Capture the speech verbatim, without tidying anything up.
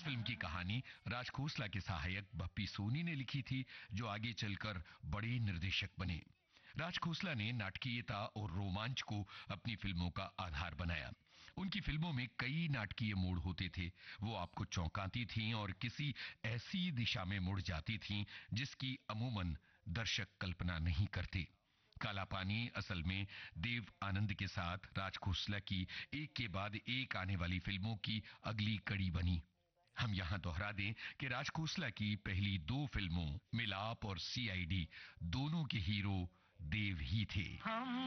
Film की कहानी राज खोसला के सहायक बप्पी सोनी ने लिखी थी, जो आगे चलकर बड़े निर्देशक बने। राज खोसला ने नाटकीयता और रोमांच को अपनी फिल्मों का आधार बनाया। उनकी फिल्मों में कई नाटकीय मोड़ होते थे। वो आपको चौंकाती थीं और किसी ऐसी दिशा में मुड़ जाती थीं जिसकी अमूमन दर्शक कल्पना नहीं करते। काला पानी असल में देव आनंद के साथ राज खोसला की एक के बाद एक आने वाली फिल्मों की अगली कड़ी बनी। हम यहां दोहरा दें कि राज खोसला की पहली दो फिल्मों मिलाप और सीआईडी दोनों के हीरो देव ही थे।